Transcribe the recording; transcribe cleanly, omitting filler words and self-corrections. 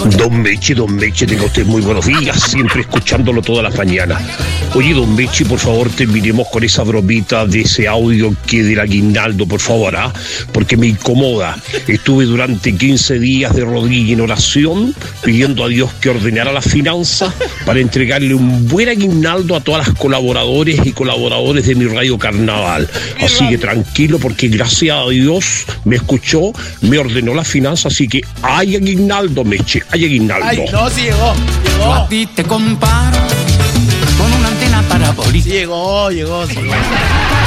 Don Meche, tenga usted muy buenos días, siempre escuchándolo todas las mañanas. Oye, don Meche, por favor, terminemos con esa bromita de ese audio que del aguinaldo, por favor, porque me incomoda. Estuve durante 15 días de rodilla en oración, pidiendo a Dios que ordenara las finanzas para entregarle un buen aguinaldo a todas las colaboradores y colaboradores de mi Radio Carnaval. Así que tranquilo, porque gracias a Dios me escuchó, me ordenó las finanzas, así que hay aguinaldo, Meche, hay aguinaldo. Ay, no, sí llegó. Yo a ti te comparo con una antena parabólica. Sí llegó.